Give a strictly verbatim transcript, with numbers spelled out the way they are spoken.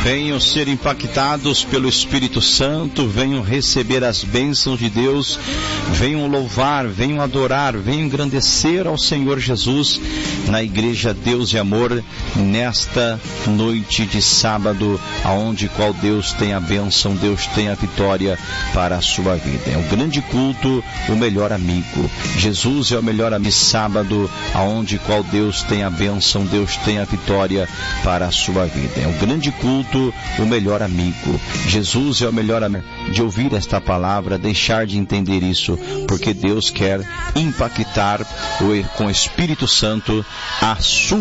Venham ser impactados pelo Espírito Santo, venham receber as bênçãos de Deus, venham louvar, venham adorar, venham engrandecer ao Senhor Jesus na Igreja Deus e Amor, nesta noite de sábado, aonde qual Deus tem a bênção, Deus tem a vitória para a sua vida. É o grande culto, o melhor amigo. Jesus é o melhor amigo. Sábado, aonde qual Deus tem a bênção, Deus tem a vitória para a sua vida. É o grande culto, o melhor amigo. Jesus é o melhor amigo. De ouvir esta palavra, deixar de entender isso, porque Deus quer impactar com o Espírito Santo a sua